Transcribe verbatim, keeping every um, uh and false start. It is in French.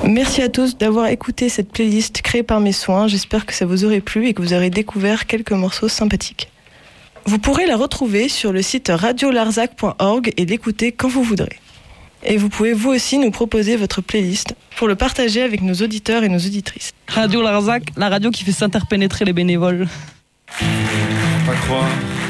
Merci à tous d'avoir écouté cette playlist créée par Mes Soins. J'espère que ça vous aurait plu et que vous aurez découvert quelques morceaux sympathiques. Vous pourrez la retrouver sur le site radio larzac point org et l'écouter quand vous voudrez. Et vous pouvez vous aussi nous proposer votre playlist pour le partager avec nos auditeurs et nos auditrices. Radio Larzac, la radio qui fait s'interpénétrer les bénévoles. Pas croire.